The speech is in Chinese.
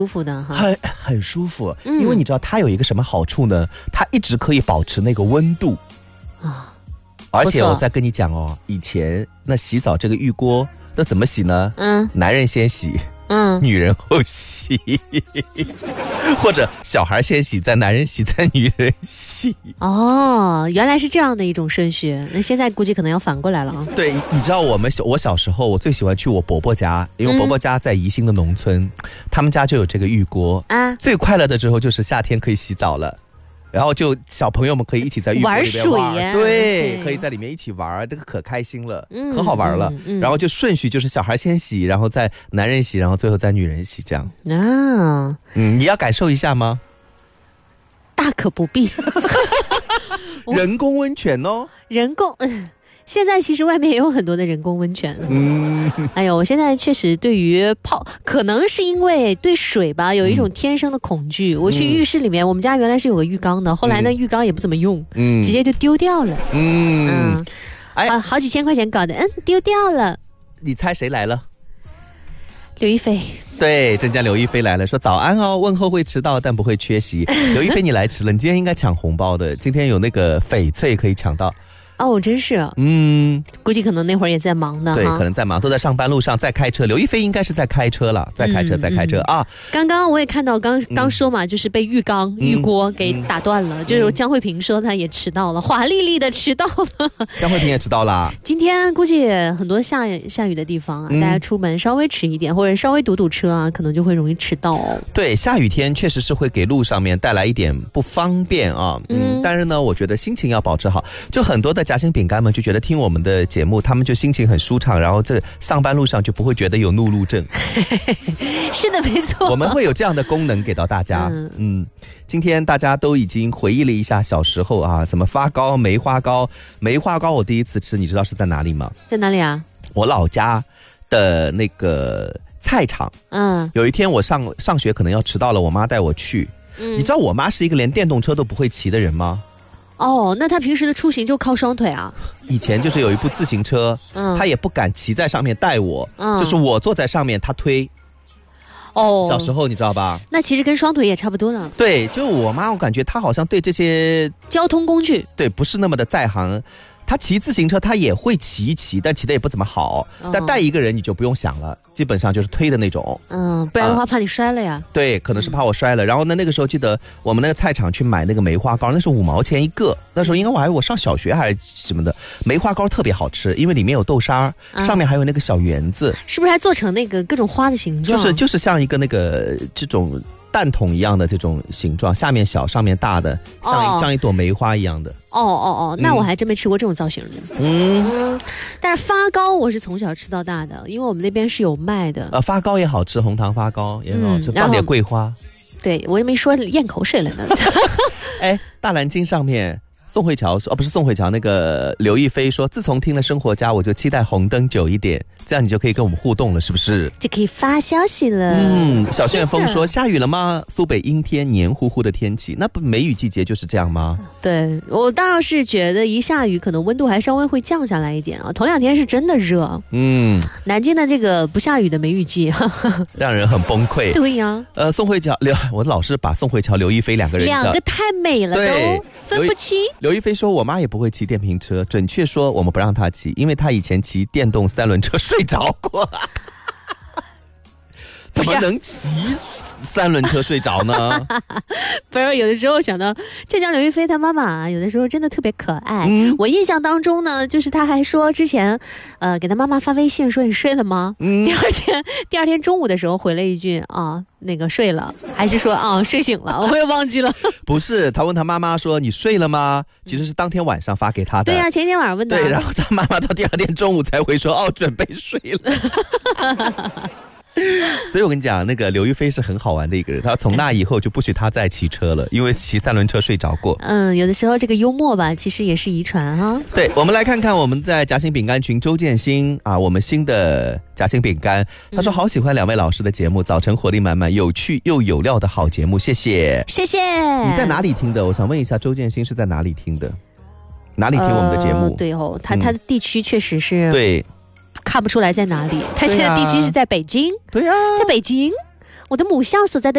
舒服的哈， 很舒服。因为你知道它有一个什么好处呢？它一直可以保持那个温度啊。而且我再跟你讲哦，以前那洗澡这个浴锅都怎么洗呢？男人先洗，女人后洗，或者小孩先洗，再男人洗，再女人洗。 哦，原来是这样的一种顺序。那现在估计可能要反过来了啊。 对，你知道我小时候，我最喜欢去我伯伯家，因为伯伯家在宜兴的农村，他们家就有这个浴锅啊。最快乐的时候就是夏天可以洗澡了。然后就小朋友们可以一起在浴锅里面玩水，对，可以在里面一起玩，这个可开心了，可好玩了。然后就顺序就是小孩先洗，然后再男人洗，然后最后再女人洗，这样啊。你要感受一下吗？ 大可不必。 人工温泉哦， 人工。现在其实外面也有很多的人工温泉。哎呦，我现在确实对于可能是因为对水吧有一种天生的恐惧。我去浴室里面，我们家原来是有个浴缸的，后来呢浴缸也不怎么用，直接就丢掉了。好几千块钱搞的，丢掉了。 你猜谁来了？ 刘亦菲。 对，镇江刘亦菲来了，说早安哦，问候会迟到但不会缺席。刘亦菲你来迟了，你今天应该抢红包的，今天有那个翡翠可以抢到。 哦，真是，估计可能那会儿也在忙呢。 对，可能在忙，都在上班路上，在开车。刘亦菲应该是在开车了，在开车啊。 刚刚我也看到，刚说嘛，就是被浴锅给打断了。就是江慧萍说她也迟到了，华丽丽的迟到了。 江慧萍也迟到了。 今天估计很多下雨的地方啊，大家出门稍微迟一点，或者稍微堵车啊，可能就会容易迟到哦。 对，下雨天确实是会给路上面带来一点不方便啊。但是呢，我觉得心情要保持好，就很多的夹心饼干们就觉得听我们的节目，他们就心情很舒畅，然后这上班路上就不会觉得有怒路症。 是的，没错， 我们会有这样的功能给到大家。今天大家都已经回忆了一下小时候啊，什么发糕、梅花糕。梅花糕我第一次吃，你知道是在哪里吗？ 在哪里啊？ 我老家的那个菜场。有一天我上学可能要迟到了，我妈带我去。你知道我妈是一个连电动车都不会骑的人吗？ 哦，那他平时的出行就靠双腿啊？ 以前就是有一部自行车，他也不敢骑在上面带我，就是我坐在上面，他推。哦，小时候你知道吧？ 那其实跟双腿也差不多呢。 对，就我妈，我感觉她好像对这些交通工具， 对，不是那么的在行。他骑自行车，他也会骑一骑，但骑得也不怎么好。但带一个人你就不用想了，基本上就是推的那种。不然的话怕你摔了呀。 对，可能是怕我摔了。然后呢，那个时候记得我们那个菜场去买那个梅花糕，那是5毛钱一个。那时候应该我上小学还是什么的，梅花糕特别好吃，因为里面有豆沙，上面还有那个小圆子。 是不是还做成那个各种花的形状？ 就是像一个那个这种蛋筒一样的这种形状，下面小上面大的，像一朵梅花一样的。 那我还真没吃过这种造型的。但是发糕我是从小吃到大的，因为我们那边是有卖的。 发糕也好吃，红糖发糕也很好吃，放点桂花。 对，我也没说咽口水了呢。 大蓝鲸上面宋慧乔说，不是宋慧乔，那个刘亦菲说，自从听了生活家，我就期待红灯久一点，这样你就可以跟我们互动了，是不是？ 就可以发消息了。 小旋风说，下雨了吗？苏北阴天，黏糊糊的天气，那不梅雨季节就是这样吗？ 对，我倒是觉得一下雨，可能温度还稍微会降下来一点啊。头2天是真的热。南京的这个不下雨的梅雨季， 让人很崩溃。 对呀。 宋慧乔，我老是把宋慧乔、刘亦菲两个人太美了，都分不清。 刘亦菲说，我妈也不会骑电瓶车，准确说我们不让她骑，因为她以前骑电动3轮车睡着过。怎么能骑3轮车睡着呢？ 不是，有的时候想到浙江刘亦菲她妈妈有的时候真的特别可爱。我印象当中呢，就是她还说之前给她妈妈发微信说你睡了吗？第二天中午的时候回了一句那个睡了，还是说睡醒了，我也忘记了。 不是，他问他妈妈说你睡了吗？其实是当天晚上发给他的。 对呀，前一天晚上问的。 对，然后他妈妈到第2天中午才回说准备睡了。所以我跟你讲，那个刘亦菲是很好玩的一个人，她从那以后就不许她再骑车了，因为骑3轮车睡着过。 有的时候这个幽默吧，其实也是遗传哈。 对，我们来看看我们在夹心饼干群周建新我们新的夹心饼干，他说好喜欢2位老师的节目，早晨活力满满，有趣又有料的好节目，谢谢。 谢谢。 你在哪里听的？我想问一下，周建新是在哪里听的？哪里听我们的节目？ 对哦，他的地区确实是对。 看不出来在哪里，他现在地区是在北京。 对呀， 在北京，我的母校所在的